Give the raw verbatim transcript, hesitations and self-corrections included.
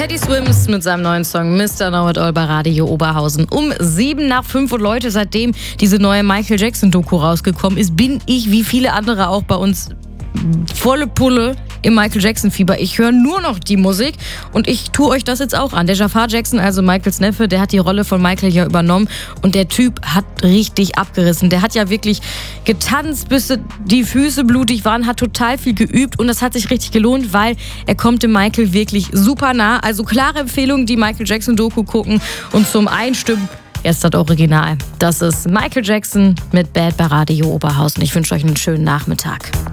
Teddy Swims mit seinem neuen Song Mister Know It All bei Radio Oberhausen. Um sieben nach fünf und Leute, seitdem diese neue Michael Jackson-Doku rausgekommen ist, bin ich wie viele andere auch bei uns volle Pulle im Michael Jackson-Fieber. Ich höre nur noch die Musik und ich tue euch das jetzt auch an. Der Jafar Jackson, also Michaels Neffe, der hat die Rolle von Michael ja übernommen und der Typ hat richtig abgerissen. Der hat ja wirklich getanzt, bis die Füße blutig waren, hat total viel geübt und das hat sich richtig gelohnt, weil er kommt dem Michael wirklich super nah. Also klare Empfehlung, die Michael Jackson-Doku gucken und zum Einstimmen erst das Original. Das ist Michael Jackson mit Bad bei Radio Oberhausen. Ich wünsche euch einen schönen Nachmittag.